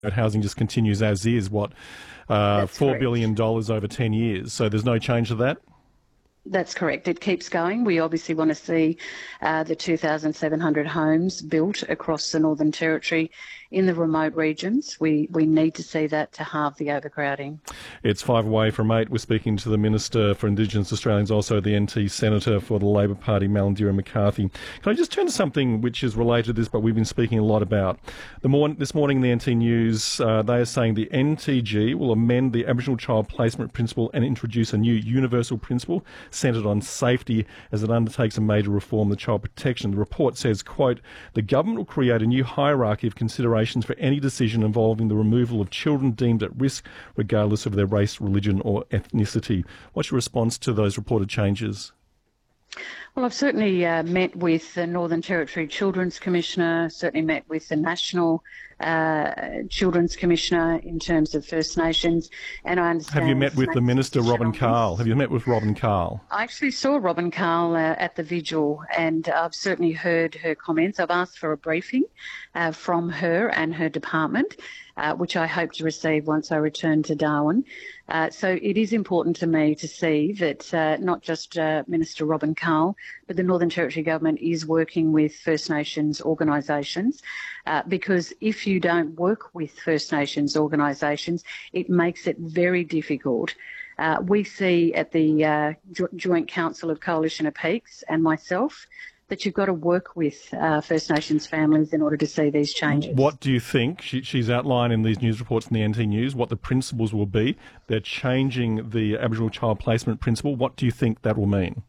housing just continues as is, That's $4 correct. billion over 10 years. So there's no change to that? That's correct. It keeps going. We obviously want to see the 2,700 homes built across the Northern Territory in the remote regions. We need to see that to halve the overcrowding. It's 5 away from 8. We're speaking to the Minister for Indigenous Australians, also the NT Senator for the Labor Party, Malarndirri McCarthy. Can I just turn to something which is related to this, but we've been speaking a lot about? This morning in the NT News, they are saying the NTG will amend the Aboriginal Child Placement Principle and introduce a new universal principle centred on safety as it undertakes a major reform of child protection. The report says, quote, the government will create a new hierarchy of considerations for any decision involving the removal of children deemed at risk, regardless of their race, religion or ethnicity. What's your response to those reported changes? Well, I've certainly met with the Northern Territory Children's Commissioner, certainly met with the National Children's Commissioner in terms of First Nations, and I understand... Have you met with the Minister, Robin Carl? Have you met with Robin Carl? I actually saw Robin Carl at the vigil, and I've certainly heard her comments. I've asked for a briefing from her and her department, which I hope to receive once I return to Darwin. So it is important to me to see that not just Minister Robin Carl, but the Northern Territory Government is working with First Nations organisations, because if you don't work with First Nations organisations, it makes it very difficult. We see at the Joint Council of Coalition of Peaks and myself that you've got to work with First Nations families in order to see these changes. What do you think? She's outlined in these news reports in the NT News what the principles will be. They're changing the Aboriginal Child Placement Principle. What do you think that will mean?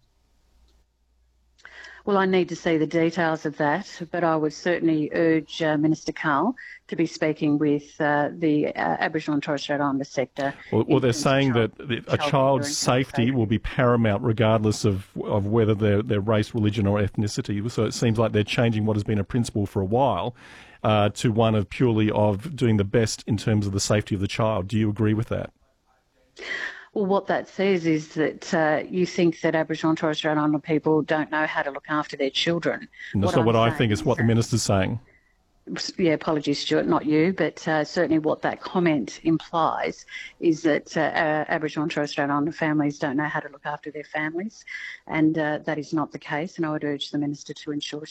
Well, I need to see the details of that, but I would certainly urge Minister Carl to be speaking with the Aboriginal and Torres Strait Islander sector. Well, they're saying that a child's safety will be paramount regardless of whether their race, religion or ethnicity. So it seems like they're changing what has been a principle for a while to one of purely of doing the best in terms of the safety of the child. Do you agree with that? Well, what that says is that you think that Aboriginal and Torres Strait Islander people don't know how to look after their children. And that's not what I think, it's what the Minister's saying. Yeah, apologies, Stuart, not you, but certainly what that comment implies is that Aboriginal and Torres Strait Islander families don't know how to look after their families, and that is not the case, and I would urge the Minister to ensure